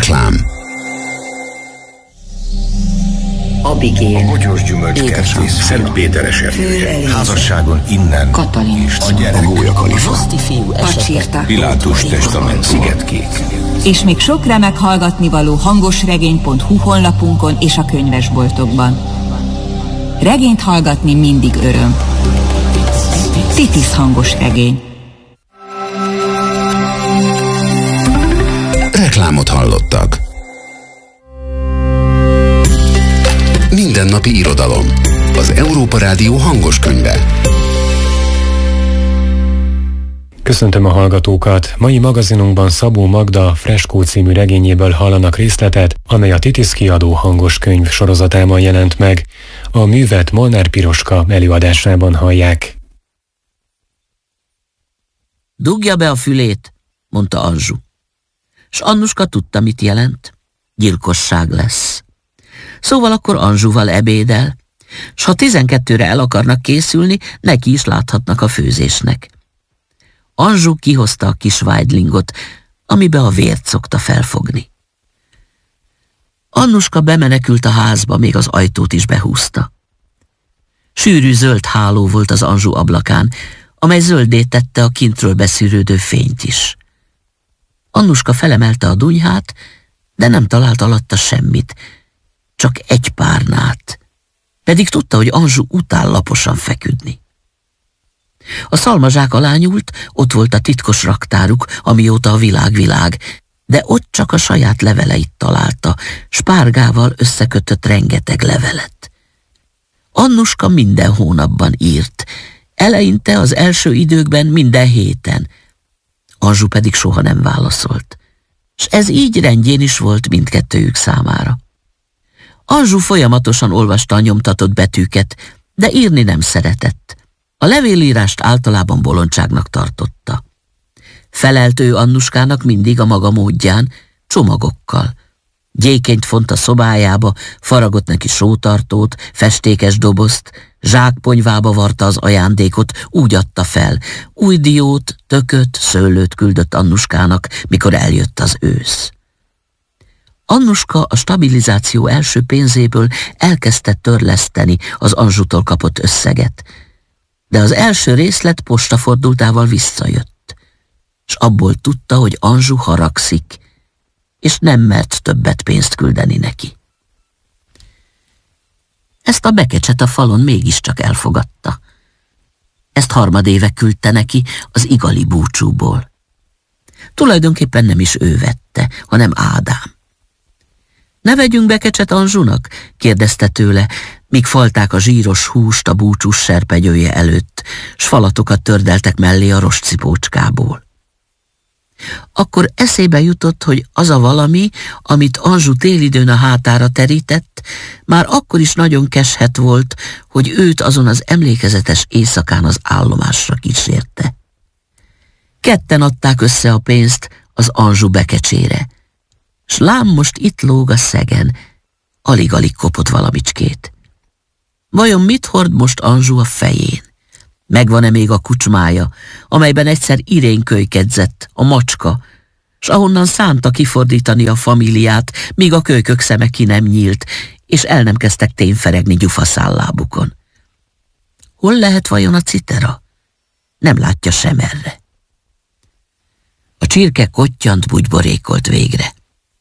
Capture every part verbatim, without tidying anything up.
Reklám. Abigél, a Bogyós Gyümölcskertész Szent Péteres erdője. Házasságon innen. Katalin, a gyerek, a Gólyakalifa, Pacsirta, Pilátus testament, Szigetkék. És még sok remek hallgatnivaló hangosregény pont hu honlapunkon és a könyvesboltokban. Regényt hallgatni mindig öröm. Titis hangos regény. Reklámot hallottak. Mindennapi irodalom. Az Európa Rádió hangos könyve. Köszöntöm a hallgatókat! Mai magazinunkban Szabó Magda Freskó című regényéből hallanak részletet, amely a Titis kiadó hangos könyv sorozatában jelent meg. A művet Molnár Piroska előadásában hallják. Dugja be a fülét, mondta Anzsu. S Annuska tudta, mit jelent. Gyilkosság lesz. Szóval akkor Anzsuval ebédel, s ha tizenkettőre el akarnak készülni, neki is láthatnak a főzésnek. Anzsu kihozta a kis weidlingot, amibe a vért szokta felfogni. Annuska bemenekült a házba, még az ajtót is behúzta. Sűrű zöld háló volt az Anzsu ablakán, amely zöldé tette a kintről beszűrődő fényt is. Annuska felemelte a dunyhát, de nem talált alatta semmit, csak egy párnát, pedig tudta, hogy Anzsu utál laposan feküdni. A szalmazsák alá nyúlt, ott volt a titkos raktáruk, amióta a világ világ, de ott csak a saját leveleit találta, spárgával összekötött rengeteg levelet. Annuska minden hónapban írt, eleinte az első időkben minden héten, Anzsu pedig soha nem válaszolt, s ez így rendjén is volt mindkettőjük számára. Anzsu folyamatosan olvasta a nyomtatott betűket, de írni nem szeretett. A levélírást általában bolondságnak tartotta. Felelt ő Annuskának mindig a maga módján, csomagokkal. Gyékenyt font a szobájába, faragott neki sótartót, festékes dobozt, zsákponyvába varta az ajándékot, úgy adta fel. Új diót, tököt, szőlőt küldött Annuskának, mikor eljött az ősz. Annuska a stabilizáció első pénzéből elkezdte törleszteni az Anzsutól kapott összeget, de az első részlet postafordultával visszajött, s abból tudta, hogy Anzsu haragszik, és nem mert többet pénzt küldeni neki. Ezt a bekecset a falon mégiscsak elfogadta. Ezt harmadéve küldte neki az igali búcsúból. Tulajdonképpen nem is ő vette, hanem Ádám. Ne vegyünk bekecset Anzsunak? Kérdezte tőle, míg falták a zsíros húst a búcsús serpegyője előtt, s falatokat tördeltek mellé a rostcipócskából. Akkor eszébe jutott, hogy az a valami, amit Anzsu télidőn a hátára terített, már akkor is nagyon keshet volt, hogy őt azon az emlékezetes éjszakán az állomásra kísérte. Ketten adták össze a pénzt az Anzsu bekecsére, s lám most itt lóg a szegen, alig-alig kopott valamicskét. Vajon mit hord most Anzsu a fején? Megvan-e még a kucsmája, amelyben egyszer Irén kölykedzett, a macska, s ahonnan szánta kifordítani a famíliát, míg a kölykök szeme ki nem nyílt, és el nem kezdtek tényferegni gyufaszállábukon. Hol lehet vajon a citera? Nem látja sem erre. A csirke kottyant bugyborékolt végre.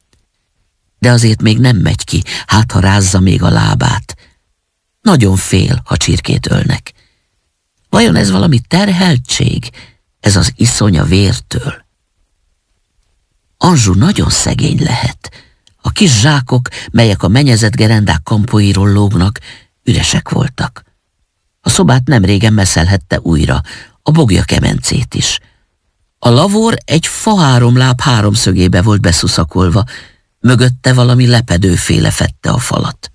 De azért még nem megy ki, hát ha rázza még a lábát. Nagyon fél, ha csirkét ölnek. Vajon ez valami terheltség, ez az iszony a vértől? Anzsu nagyon szegény lehet. A kis zsákok, melyek a mennyezett gerendák kampóiról lógnak, üresek voltak. A szobát nem régen messzelhette újra, a bogja kemencét is. A lavor egy fa három láb háromszögébe volt beszuszakolva, mögötte valami lepedőféle fette a falat.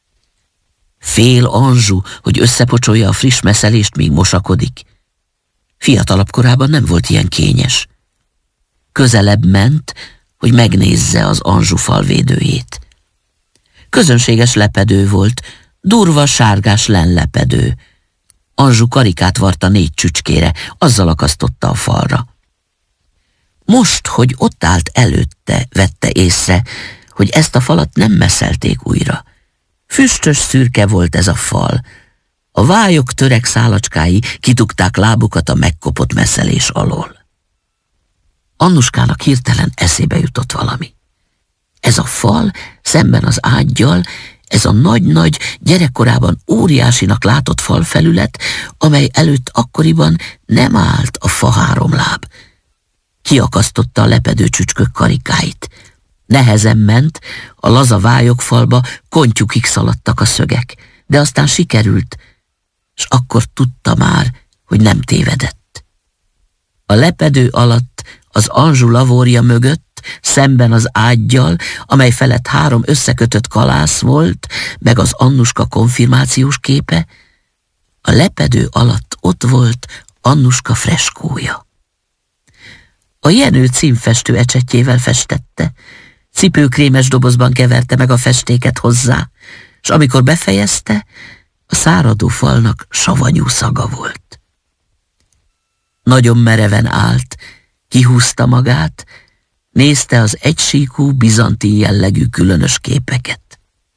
Fél Anzsu, hogy összepocsolja a friss messzelést, míg mosakodik. Fiatalabb korában nem volt ilyen kényes. Közelebb ment, hogy megnézze az Anzsu falvédőjét. Közönséges lepedő volt, durva sárgás lenlepedő. Anzsu karikát varta négy csücskére, azzal akasztotta a falra. Most, hogy ott állt előtte, vette észre, hogy ezt a falat nem messzelték újra. Füstös szürke volt ez a fal. A vályok töreg szálacskái kitugták lábukat a megkopott messzelés alól. Annuskának hirtelen eszébe jutott valami. Ez a fal szemben az ággyal, ez a nagy-nagy, gyerekkorában óriásinak látott falfelület, amely előtt akkoriban nem állt a fa háromláb. Kiakasztotta a lepedő csücskök karikáit. Nehezen ment, a laza vályokfalba kontyukig szaladtak a szögek, de aztán sikerült, s akkor tudta már, hogy nem tévedett. A lepedő alatt, az Anjou lavória mögött, szemben az ággyal, amely felett három összekötött kalász volt, meg az Annuska konfirmációs képe, a lepedő alatt ott volt Annuska freskója. A Jenő címfestő ecsetjével festette, cipőkrémes dobozban keverte meg a festéket hozzá, és amikor befejezte, a száradó falnak savanyú szaga volt. Nagyon mereven állt, kihúzta magát, nézte az egysíkú, bizanti jellegű különös képeket.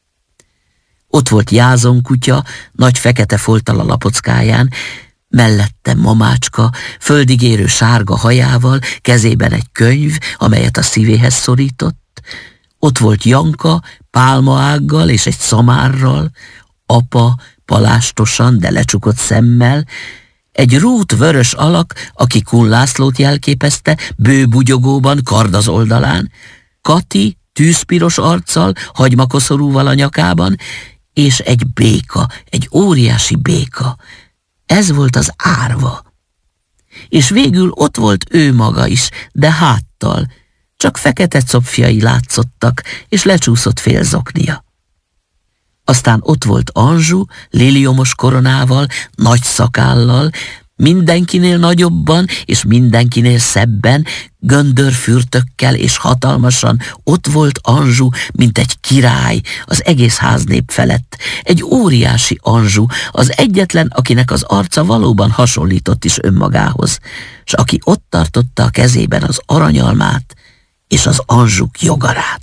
Ott volt Jázon kutya, nagy fekete folttal a lapockáján, mellette mamácska, földig érő sárga hajával, kezében egy könyv, amelyet a szívéhez szorított. Ott volt Janka, pálmaággal és egy szamárral, apa, palástosan, de lecsukott szemmel, egy rút vörös alak, aki Kun Lászlót jelképezte, bő bugyogóban, kard az oldalán, Kati, tűzpiros arccal, hagymakoszorúval a nyakában, és egy béka, egy óriási béka. Ez volt az árva. És végül ott volt ő maga is, de háttal, csak fekete copfjai látszottak, és lecsúszott félzoknia. Aztán ott volt Anjou, liliomos koronával, nagy szakállal, mindenkinél nagyobban és mindenkinél szebben, göndörfürtökkel és hatalmasan ott volt Anjou, mint egy király az egész háznép felett. Egy óriási Anjou, az egyetlen, akinek az arca valóban hasonlított is önmagához, s aki ott tartotta a kezében az aranyalmát és az Anjouk jogarát.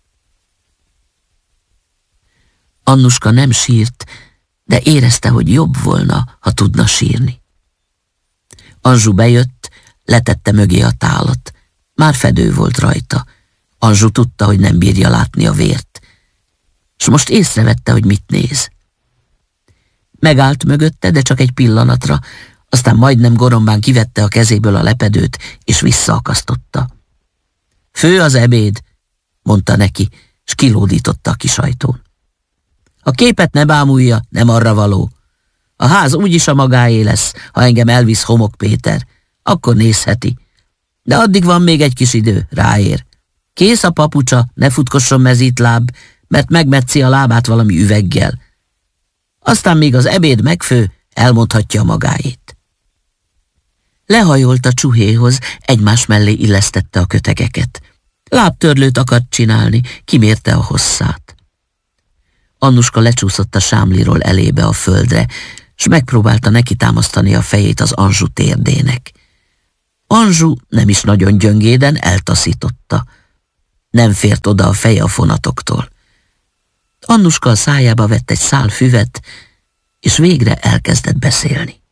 Annuska nem sírt, de érezte, hogy jobb volna, ha tudna sírni. Anjou bejött, letette mögé a tálat. Már fedő volt rajta. Anjou tudta, hogy nem bírja látni a vért. S most észrevette, hogy mit néz. Megállt mögötte, de csak egy pillanatra, aztán majdnem gorombán kivette a kezéből a lepedőt, és visszaakasztotta. Fő az ebéd, mondta neki, s kilódította a kis ajtón. A képet ne bámulja, nem arra való. A ház úgyis a magáé lesz, ha engem elvisz Homok Péter. Akkor nézheti. De addig van még egy kis idő, ráér. Kész a papucsa, ne futkosson mezítláb, mert megmetszi a lábát valami üveggel. Aztán még az ebéd megfő, elmondhatja magáét. Lehajolt a csuhéhoz, egymás mellé illesztette a kötegeket. Lábtörlőt akart csinálni, kimérte a hosszát. Annuska lecsúszott a sámliról elébe a földre, s megpróbálta neki támasztani a fejét az Anjou térdének. Anjou nem is nagyon gyöngéden eltaszította. Nem fért oda a feje a fonatoktól. Annuska a szájába vett egy szál füvet, és végre elkezdett beszélni.